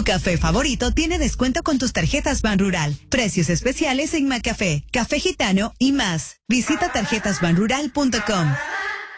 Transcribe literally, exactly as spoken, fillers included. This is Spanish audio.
café favorito tiene descuento con tus tarjetas Banrural. Precios especiales en Macafé, Café Gitano y más. Visita tarjetas banrural punto com.